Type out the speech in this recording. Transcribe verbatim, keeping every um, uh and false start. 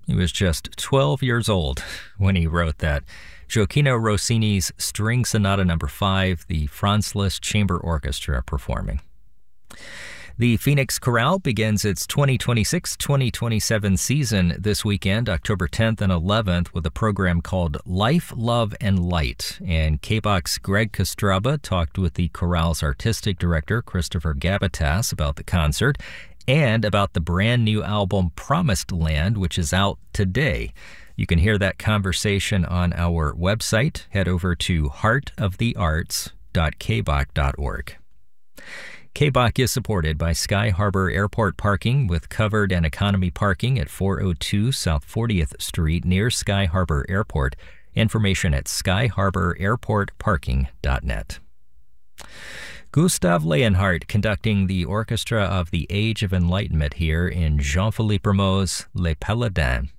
He was just twelve years old when he wrote that. Gioachino Rossini's String Sonata Number five, the Franz Liszt Chamber Orchestra performing. The Phoenix Chorale begins its twenty twenty-six twenty twenty-seven season this weekend, October tenth and eleventh, with a program called Life, Love, and Light. And K B O C's Greg Kostraba talked with the chorale's artistic director, Christopher Gabatas, about the concert and about the brand new album Promised Land, which is out today. You can hear that conversation on our website. Head over to heart of the arts dot k b o c dot org. K B O C is supported by Sky Harbor Airport Parking with covered and economy parking at four oh two South fortieth Street near Sky Harbor Airport. Information at sky harbor airport parking dot net. Gustav Leonhardt conducting the Orchestra of the Age of Enlightenment here in Jean-Philippe Rameau's Les Paladins.